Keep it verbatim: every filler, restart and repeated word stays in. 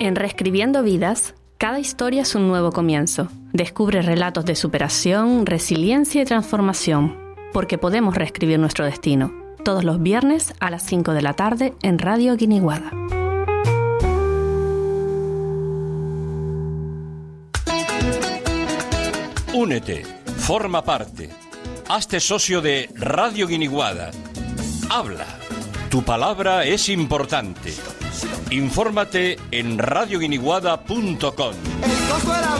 En Reescribiendo Vidas, cada historia es un nuevo comienzo. Descubre relatos de superación, resiliencia y transformación, porque podemos reescribir nuestro destino. Todos los viernes a las cinco de la tarde en Radio Guiniguada. Únete, forma parte, hazte socio de Radio Guiniguada. Habla, tu palabra es importante. Infórmate en radio guiniguada punto com.